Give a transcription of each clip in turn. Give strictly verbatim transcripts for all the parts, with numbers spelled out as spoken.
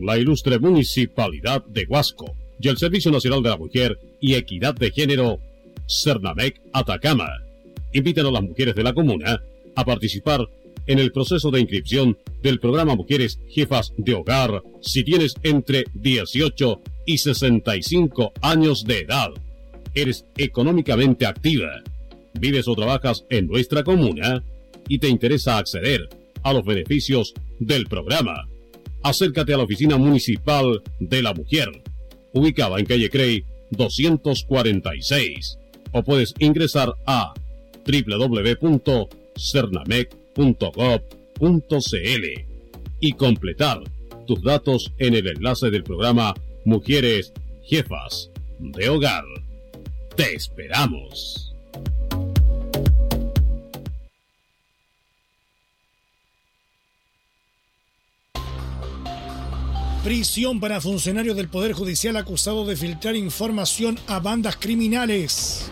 la ilustre Municipalidad de Huasco y el Servicio Nacional de la Mujer y Equidad de Género, Cernamec Atacama, invitan a las mujeres de la comuna a participar en el proceso de inscripción del programa Mujeres Jefas de Hogar si tienes entre dieciocho y sesenta y cinco años de edad, eres económicamente activa, vives o trabajas en nuestra comuna y te interesa acceder a los beneficios del programa. Acércate a la Oficina Municipal de la Mujer, ubicada en calle Crey doscientos cuarenta y seis, o puedes ingresar a doble u doble u doble u punto cernamec punto gob punto cl y completar tus datos en el enlace del programa Mujeres Jefas de Hogar. ¡Te esperamos! Prisión para funcionario del Poder Judicial acusado de filtrar información a bandas criminales.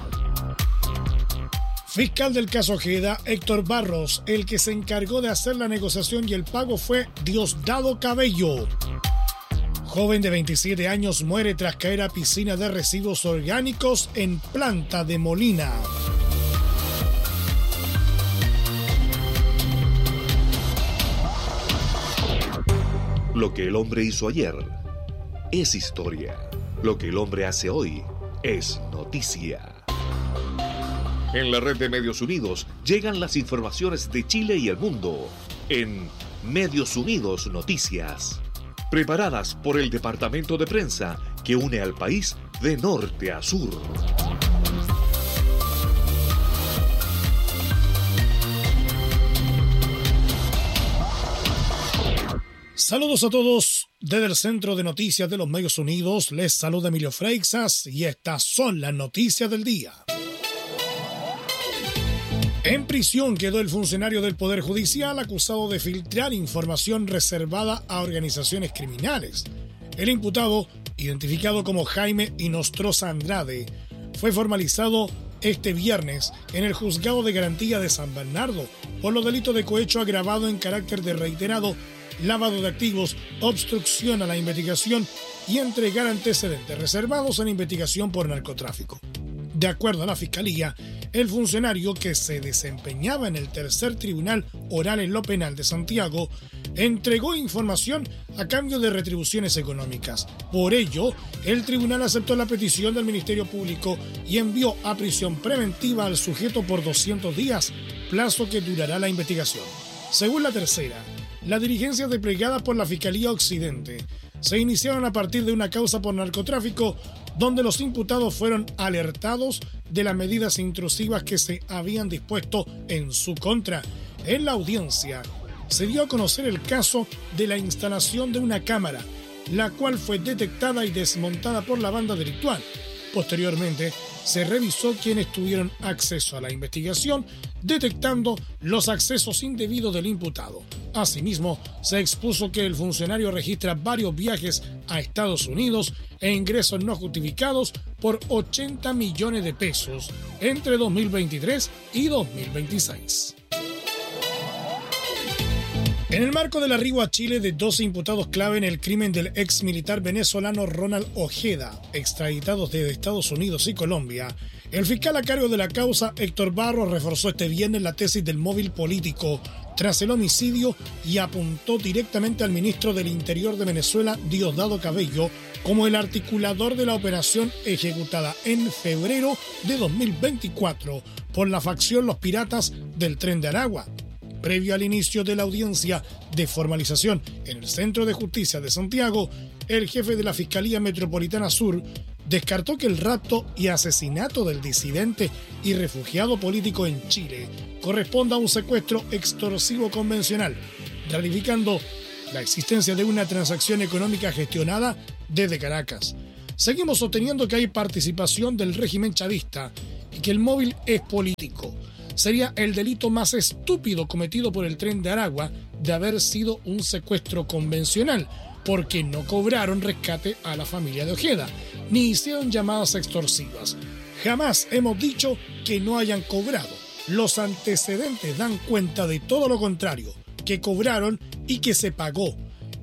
Fiscal del caso Ojeda, Héctor Barros, el que se encargó de hacer la negociación y el pago fue Diosdado Cabello. Joven de veintisiete años muere tras caer a piscina de residuos orgánicos en Planta de Molina. Lo que el hombre hizo ayer es historia. Lo que el hombre hace hoy es noticia. En la red de Medios Unidos llegan las informaciones de Chile y el mundo en Medios Unidos Noticias, preparadas por el departamento de prensa que une al país de norte a sur. Saludos a todos desde el Centro de Noticias de los Medios Unidos. Les saluda Emilio Freixas y estas son las noticias del día. En prisión quedó el funcionario del Poder Judicial acusado de filtrar información reservada a organizaciones criminales. El imputado, identificado como Jaime Inostroza Andrade, fue formalizado este viernes en el Juzgado de Garantía de San Bernardo por los delitos de cohecho agravado en carácter de reiterado, lavado de activos, obstrucción a la investigación y entregar antecedentes reservados en investigación por narcotráfico. De acuerdo a la Fiscalía, el funcionario que se desempeñaba en el tercer tribunal oral en lo penal de Santiago entregó información a cambio de retribuciones económicas. Por ello, el tribunal aceptó la petición del Ministerio Público y envió a prisión preventiva al sujeto por doscientos días, plazo que durará la investigación. Según la tercera, las diligencias desplegadas por la Fiscalía Occidente se iniciaron a partir de una causa por narcotráfico donde los imputados fueron alertados de las medidas intrusivas que se habían dispuesto en su contra. En la audiencia se dio a conocer el caso de la instalación de una cámara, la cual fue detectada y desmontada por la banda delictual. Posteriormente, se revisó quienes tuvieron acceso a la investigación, detectando los accesos indebidos del imputado. Asimismo, se expuso que el funcionario registra varios viajes a Estados Unidos e ingresos no justificados por ochenta millones de pesos entre dos mil veintitrés y dos mil veintiséis. En el marco del arribo a Chile de doce imputados clave en el crimen del ex militar venezolano Ronald Ojeda, extraditados desde Estados Unidos y Colombia, el fiscal a cargo de la causa, Héctor Barros, reforzó este viernes la tesis del móvil político tras el homicidio y apuntó directamente al ministro del Interior de Venezuela, Diosdado Cabello, como el articulador de la operación ejecutada en febrero de dos mil veinticuatro por la facción Los Piratas del Tren de Aragua. Previo al inicio de la audiencia de formalización en el Centro de Justicia de Santiago, el jefe de la Fiscalía Metropolitana Sur descartó que el rapto y asesinato del disidente y refugiado político en Chile corresponda a un secuestro extorsivo convencional, ratificando la existencia de una transacción económica gestionada desde Caracas. Seguimos sosteniendo que hay participación del régimen chavista y que el móvil es político. Sería el delito más estúpido cometido por el Tren de Aragua de haber sido un secuestro convencional, porque no cobraron rescate a la familia de Ojeda, ni hicieron llamadas extorsivas. Jamás hemos dicho que no hayan cobrado. Los antecedentes dan cuenta de todo lo contrario, que cobraron y que se pagó.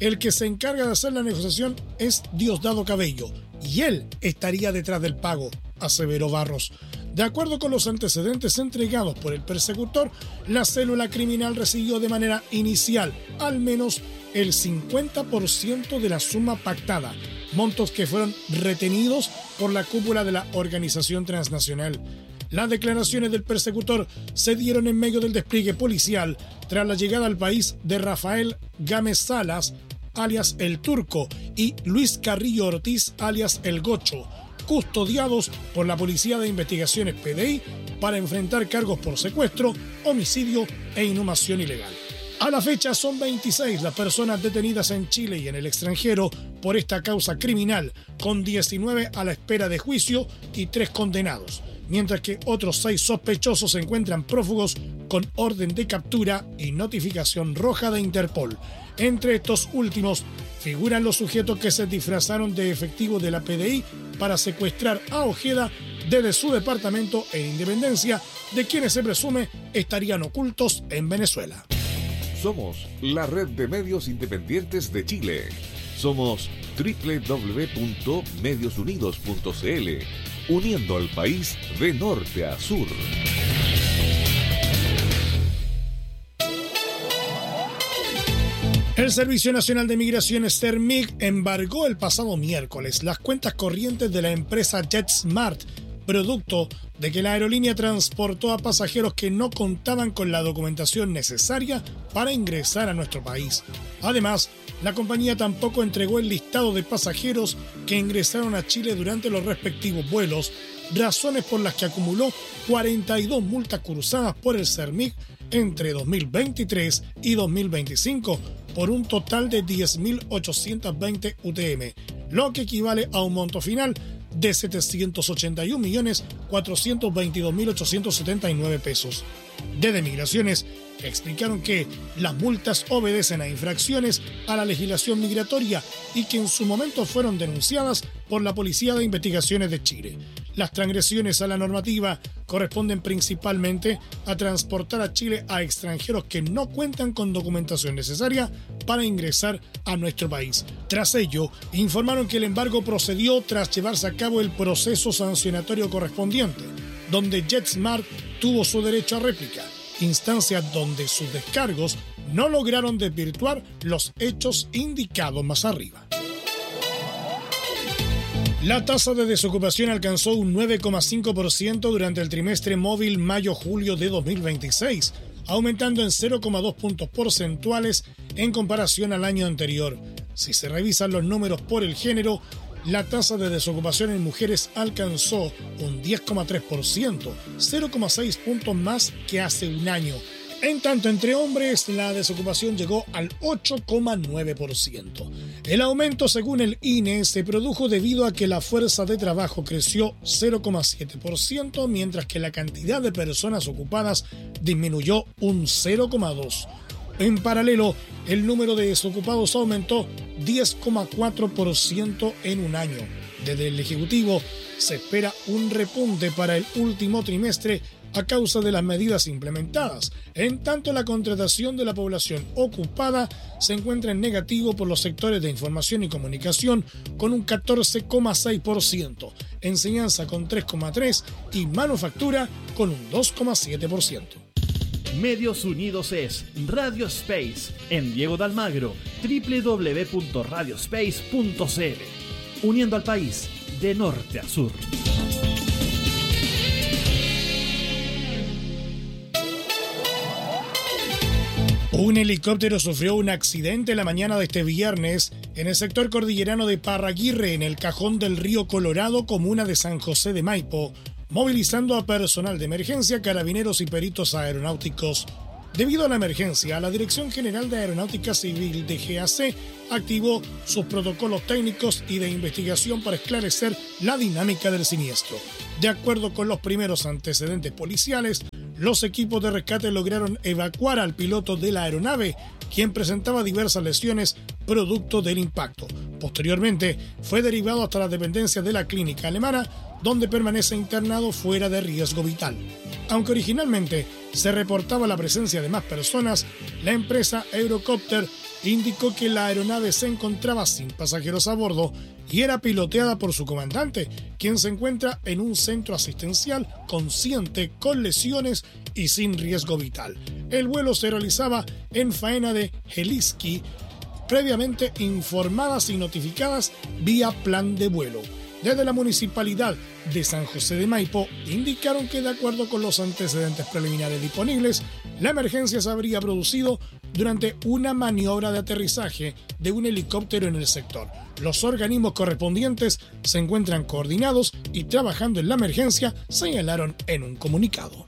el que se encarga de hacer la negociación es Diosdado Cabello, y él estaría detrás del pago, aseveró Barros. De acuerdo con los antecedentes entregados por el persecutor, la célula criminal recibió de manera inicial al menos el cincuenta por ciento de la suma pactada, montos que fueron retenidos por la cúpula de la organización transnacional. Las declaraciones del persecutor se dieron en medio del despliegue policial tras la llegada al país de Rafael Gámez Salas, alias El Turco, y Luis Carrillo Ortiz, alias El Gocho, custodiados por la Policía de Investigaciones P D I para enfrentar cargos por secuestro, homicidio e inhumación ilegal. A la fecha son veintiséis las personas detenidas en Chile y en el extranjero por esta causa criminal, con diecinueve a la espera de juicio y tres condenados, mientras que otros seis sospechosos se encuentran prófugos con orden de captura y notificación roja de Interpol. Entre estos últimos figuran los sujetos que se disfrazaron de efectivos de la P D I para secuestrar a Ojeda desde su departamento en Independencia, de quienes se presume estarían ocultos en Venezuela. Somos la red de medios independientes de Chile. Somos doble u doble u doble u punto medios unidos punto c l, uniendo al país de norte a sur. El Servicio Nacional de Migraciones SERMIG embargó el pasado miércoles las cuentas corrientes de la empresa JetSmart, producto de que la aerolínea transportó a pasajeros que no contaban con la documentación necesaria para ingresar a nuestro país. Además, la compañía tampoco entregó el listado de pasajeros que ingresaron a Chile durante los respectivos vuelos, razones por las que acumuló cuarenta y dos multas cursadas por el SERMIG entre dos mil veintitrés y dos mil veinticinco por un total de diez mil ochocientos veinte U T M, lo que equivale a un monto final de setecientos ochenta y un millones cuatrocientos veintidós mil ochocientos setenta y nueve pesos. Desde Migraciones explicaron que las multas obedecen a infracciones a la legislación migratoria y que en su momento fueron denunciadas por la Policía de Investigaciones de Chile. Las transgresiones a la normativa corresponden principalmente a transportar a Chile a extranjeros que no cuentan con documentación necesaria para ingresar a nuestro país. Tras ello, informaron que el embargo procedió tras llevarse a cabo el proceso sancionatorio correspondiente, donde JetSmart tuvo su derecho a réplica, instancia donde sus descargos no lograron desvirtuar los hechos indicados más arriba. La tasa de desocupación alcanzó un nueve coma cinco por ciento durante el trimestre móvil mayo-julio de dos mil veintiséis, aumentando en cero coma dos puntos porcentuales en comparación al año anterior. Si se revisan los números por el género, la tasa de desocupación en mujeres alcanzó un diez coma tres por ciento, cero coma seis puntos más que hace un año. En tanto, entre hombres, la desocupación llegó al ocho coma nueve por ciento. El aumento, según el I N E, se produjo debido a que la fuerza de trabajo creció cero coma siete por ciento, mientras que la cantidad de personas ocupadas disminuyó un cero coma dos por ciento. En paralelo, el número de desocupados aumentó diez coma cuatro por ciento en un año. Desde el Ejecutivo se espera un repunte para el último trimestre a causa de las medidas implementadas. En tanto, la contratación de la población ocupada se encuentra en negativo por los sectores de información y comunicación con un catorce coma seis por ciento, enseñanza con tres coma tres por ciento y manufactura con un dos coma siete por ciento. Medios Unidos es Radio Space en Diego de Almagro, doble u doble u doble u punto radio space punto c l, uniendo al país de norte a sur. Un helicóptero sufrió un accidente la mañana de este viernes en el sector cordillerano de Parraguirre, en el Cajón del Río Colorado, comuna de San José de Maipo, movilizando a personal de emergencia, carabineros y peritos aeronáuticos. Debido a la emergencia, la Dirección General de Aeronáutica Civil D G A C activó sus protocolos técnicos y de investigación para esclarecer la dinámica del siniestro. De acuerdo con los primeros antecedentes policiales, los equipos de rescate lograron evacuar al piloto de la aeronave, quien presentaba diversas lesiones producto del impacto. Posteriormente, fue derivado hasta las dependencias de la clínica alemana, donde permanece internado fuera de riesgo vital. Aunque originalmente se reportaba la presencia de más personas, la empresa Eurocopter indicó que la aeronave se encontraba sin pasajeros a bordo y era piloteada por su comandante, quien se encuentra en un centro asistencial consciente, con lesiones y sin riesgo vital. El vuelo se realizaba en faena de Helsinki, previamente informadas y notificadas vía plan de vuelo. Desde la Municipalidad de San José de Maipo indicaron que, de acuerdo con los antecedentes preliminares disponibles, la emergencia se habría producido durante una maniobra de aterrizaje de un helicóptero en el sector. Los organismos correspondientes se encuentran coordinados y trabajando en la emergencia, señalaron en un comunicado.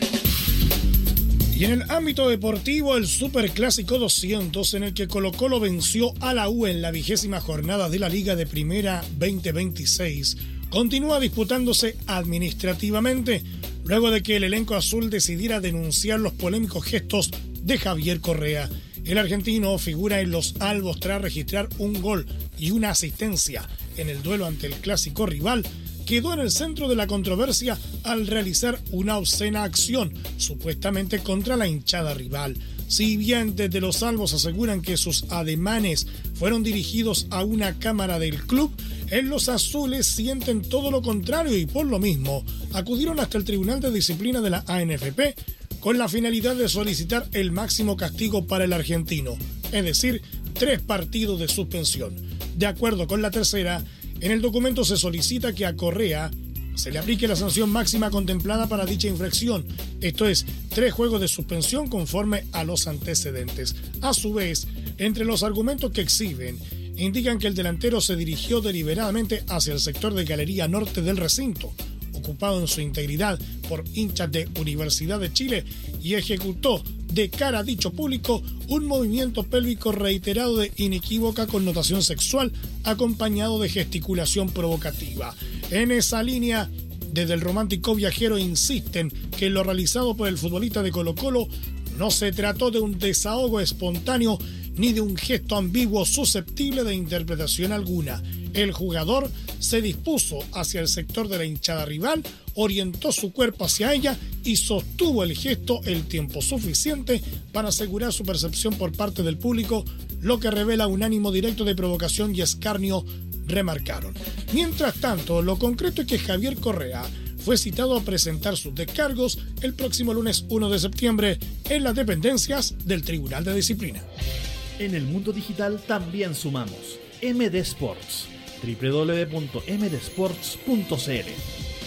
Y en el ámbito deportivo, el Superclásico doscientos, en el que Colo-Colo venció a la U en la vigésima jornada de la Liga de Primera veinte veintiséis, continúa disputándose administrativamente, luego de que el elenco azul decidiera denunciar los polémicos gestos de Javier Correa. El argentino figura en los albos tras registrar un gol y una asistencia en el duelo ante el clásico rival. Quedó en el centro de la controversia al realizar una obscena acción, supuestamente contra la hinchada rival. Si bien desde los albos aseguran que sus ademanes fueron dirigidos a una cámara del club, en los azules sienten todo lo contrario y por lo mismo acudieron hasta el Tribunal de Disciplina de la A N F P con la finalidad de solicitar el máximo castigo para el argentino, es decir, tres partidos de suspensión. De acuerdo con la tercera, en el documento se solicita que a Correa se le aplique la sanción máxima contemplada para dicha infracción, esto es, tres juegos de suspensión conforme a los antecedentes. A su vez, entre los argumentos que exhiben, indican que el delantero se dirigió deliberadamente hacia el sector de Galería Norte del recinto, ocupado en su integridad por hinchas de Universidad de Chile, y ejecutó de cara a dicho público un movimiento pélvico reiterado de inequívoca connotación sexual, acompañado de gesticulación provocativa. En esa línea, desde el Romántico Viajero insisten que lo realizado por el futbolista de Colo-Colo no se trató de un desahogo espontáneo ni de un gesto ambiguo susceptible de interpretación alguna. El jugador se dispuso hacia el sector de la hinchada rival, orientó su cuerpo hacia ella y sostuvo el gesto el tiempo suficiente para asegurar su percepción por parte del público, lo que revela un ánimo directo de provocación y escarnio, remarcaron. Mientras tanto, lo concreto es que Javier Correa fue citado a presentar sus descargos el próximo lunes uno de septiembre en las dependencias del Tribunal de Disciplina. En el mundo digital también sumamos M D Sports, doble u doble u doble u punto m d sports punto c l,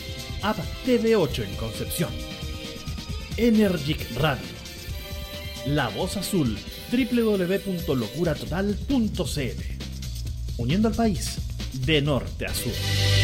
App T V ocho en Concepción, Energic Radio, La Voz Azul, doble u doble u doble u punto locura total punto c l, uniendo al país de norte a sur.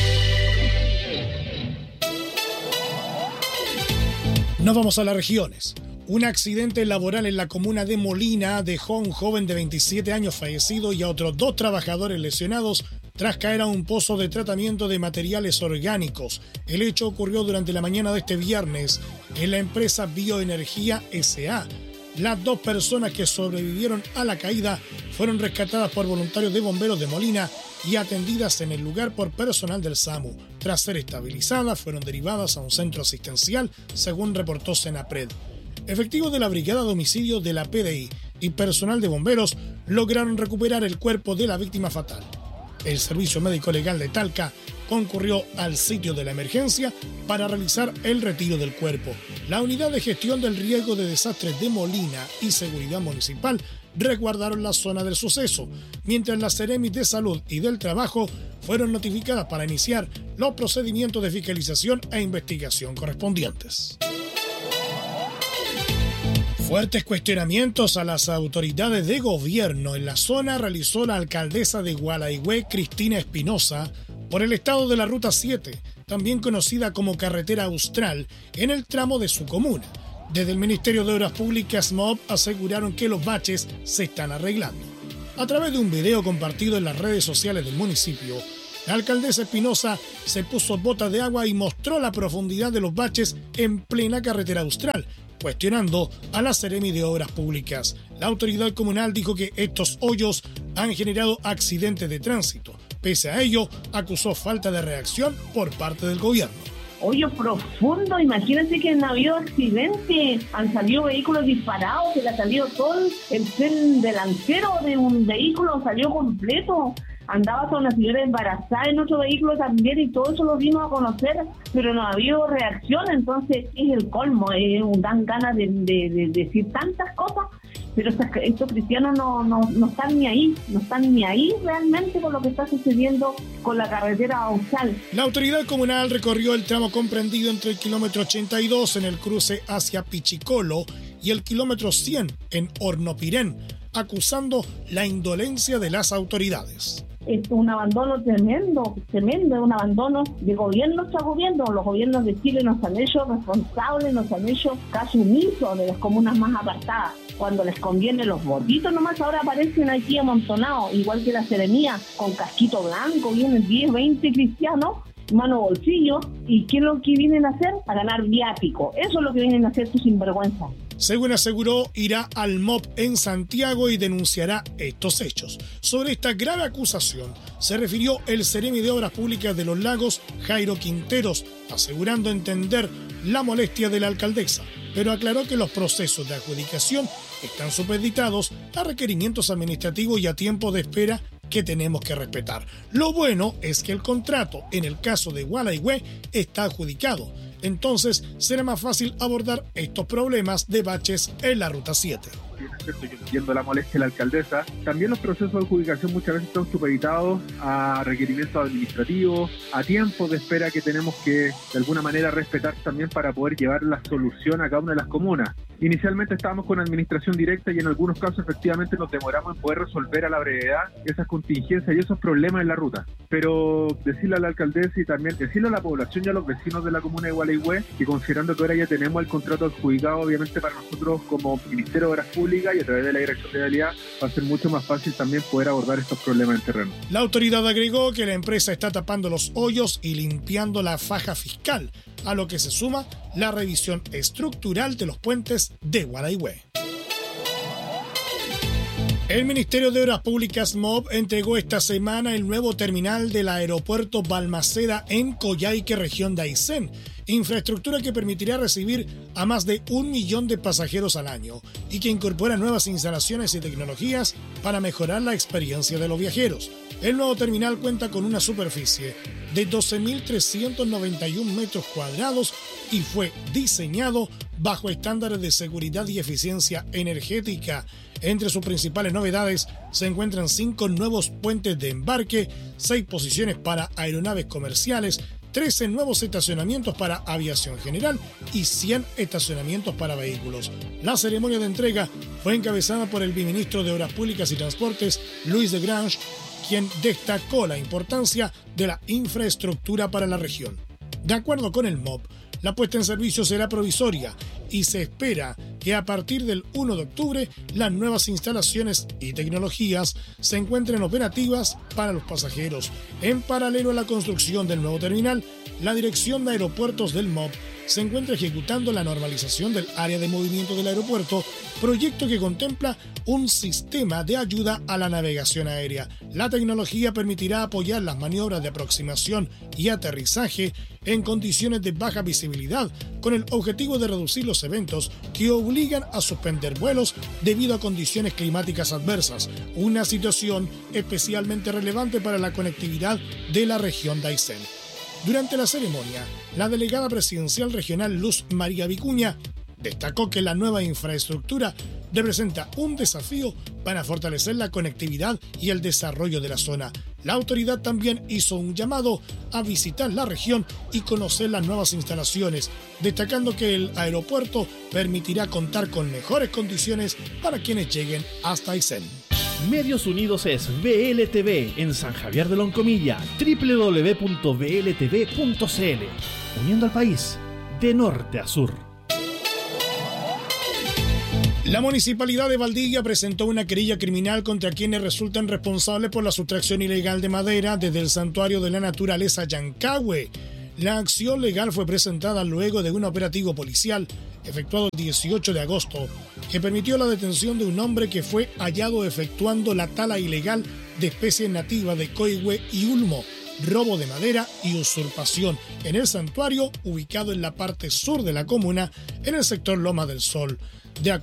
Nos vamos a las regiones. Un accidente laboral en la comuna de Molina dejó a un joven de veintisiete años fallecido y a otros dos trabajadores lesionados tras caer a un pozo de tratamiento de materiales orgánicos. El hecho ocurrió durante la mañana de este viernes en la empresa Bioenergía S A Las dos personas que sobrevivieron a la caída fueron rescatadas por voluntarios de bomberos de Molina y atendidas en el lugar por personal del SAMU. Tras ser estabilizadas, fueron derivadas a un centro asistencial, según reportó Senapred. Efectivos de la Brigada de Homicidios de la P D I y personal de bomberos lograron recuperar el cuerpo de la víctima fatal. El Servicio Médico Legal de Talca concurrió al sitio de la emergencia para realizar el retiro del cuerpo. La Unidad de Gestión del Riesgo de Desastres de Molina y Seguridad Municipal resguardaron la zona del suceso, mientras las Seremis de Salud y del Trabajo fueron notificadas para iniciar los procedimientos de fiscalización e investigación correspondientes. Fuertes cuestionamientos a las autoridades de gobierno en la zona realizó la alcaldesa de Gualaihue, Cristina Espinosa, por el estado de la Ruta siete, también conocida como Carretera Austral, en el tramo de su comuna. Desde el Ministerio de Obras Públicas M O B aseguraron que los baches se están arreglando. A través de un video compartido en las redes sociales del municipio, la alcaldesa Espinosa se puso botas de agua y mostró la profundidad de los baches en plena Carretera Austral, cuestionando a la Seremi de Obras Públicas. La autoridad comunal dijo que estos hoyos han generado accidentes de tránsito. Pese a ello, acusó falta de reacción por parte del gobierno. hoyo profundo. Imagínense que han habido accidentes, han salido vehículos disparados, se le ha salido todo el tren delantero de un vehículo, salió completo. Andaba con una señora embarazada en otro vehículo también y todo eso lo vimos a conocer, pero no ha habido reacción. Entonces es el colmo, eh, dan ganas de, de, de decir tantas cosas, pero estos, estos cristianos no, no, no están ni ahí, no están ni ahí realmente con lo que está sucediendo con la carretera Austral. La autoridad comunal recorrió el tramo comprendido entre el kilómetro ochenta y dos en el cruce hacia Pichicolo y el kilómetro cien en Hornopirén, acusando la indolencia de las autoridades. Es un abandono tremendo, tremendo, es un abandono de gobierno tras gobierno. Los gobiernos de Chile nos han hecho responsables, nos han hecho caso omiso de las comunas más apartadas. Cuando les conviene los votitos nomás, ahora aparecen aquí amontonados, igual que la Seremía, con casquito blanco, vienen diez, veinte cristianos, mano bolsillo, ¿y qué es lo que vienen a hacer? A ganar viático. Eso es lo que vienen a hacer sus sinvergüenzas. Según aseguró, irá al M O P en Santiago y denunciará estos hechos. Sobre esta grave acusación se refirió el Seremi de Obras Públicas de Los Lagos, Jairo Quinteros, asegurando entender la molestia de la alcaldesa, pero aclaró que los procesos de adjudicación están supeditados a requerimientos administrativos y a tiempo de espera que tenemos que respetar. Lo bueno es que el contrato, en el caso de Gualeguay, está adjudicado. Entonces será más fácil abordar estos problemas de baches en la Ruta siete. Es cierto, yo entiendo la molestia de la alcaldesa. También los procesos de adjudicación muchas veces están supeditados a requerimientos administrativos, a tiempos de espera que tenemos que de alguna manera respetar también para poder llevar la solución a cada una de las comunas. Inicialmente estábamos con administración directa y en algunos casos efectivamente nos demoramos en poder resolver a la brevedad esas contingencias y esos problemas en la ruta. Pero decirle a la alcaldesa y también decirle a la población y a los vecinos de la comuna de Gualeguay que considerando que ahora ya tenemos el contrato adjudicado, obviamente para nosotros como Ministerio de Obras Públicas y a través de la Dirección de Vialidad va a ser mucho más fácil también poder abordar estos problemas en terreno. La autoridad agregó que la empresa está tapando los hoyos y limpiando la faja fiscal, a lo que se suma la revisión estructural de los puentes de Gualeguay. El Ministerio de Obras Públicas M O B entregó esta semana el nuevo terminal del aeropuerto Balmaceda en Coyhaique, región de Aysén, infraestructura que permitirá recibir a más de un millón de pasajeros al año y que incorpora nuevas instalaciones y tecnologías para mejorar la experiencia de los viajeros. El nuevo terminal cuenta con una superficie de doce mil trescientos noventa y un metros cuadrados y fue diseñado bajo estándares de seguridad y eficiencia energética. Entre sus principales novedades se encuentran cinco nuevos puentes de embarque, seis posiciones para aeronaves comerciales, trece nuevos estacionamientos para aviación general y cien estacionamientos para vehículos. La ceremonia de entrega fue encabezada por el viceministro de Obras Públicas y Transportes, Luis de Grange, quien destacó la importancia de la infraestructura para la región. De acuerdo con el M O B, la puesta en servicio será provisoria y se espera que a partir del primero de octubre las nuevas instalaciones y tecnologías se encuentren operativas para los pasajeros. En paralelo a la construcción del nuevo terminal, la Dirección de Aeropuertos del M O B se encuentra ejecutando la normalización del área de movimiento del aeropuerto, proyecto que contempla un sistema de ayuda a la navegación aérea. La tecnología permitirá apoyar las maniobras de aproximación y aterrizaje en condiciones de baja visibilidad, con el objetivo de reducir los eventos que obligan a suspender vuelos debido a condiciones climáticas adversas, una situación especialmente relevante para la conectividad de la región de Aysén. Durante la ceremonia, la delegada presidencial regional Luz María Vicuña destacó que la nueva infraestructura representa un desafío para fortalecer la conectividad y el desarrollo de la zona. La autoridad también hizo un llamado a visitar la región y conocer las nuevas instalaciones, destacando que el aeropuerto permitirá contar con mejores condiciones para quienes lleguen hasta Aysén. Medios Unidos es V L T V en San Javier de Loncomilla, doble u doble u doble u punto v l t v punto c l, uniendo al país de norte a sur. La Municipalidad de Valdivia presentó una querella criminal contra quienes resultan responsables por la sustracción ilegal de madera desde el Santuario de la Naturaleza Yancahue. La acción legal fue presentada luego de un operativo policial efectuado el dieciocho de agosto, que permitió la detención de un hombre que fue hallado efectuando la tala ilegal de especies nativas de coihue y ulmo robo de madera y usurpación en el santuario ubicado en la parte sur de la comuna, en el sector Loma del Sol. De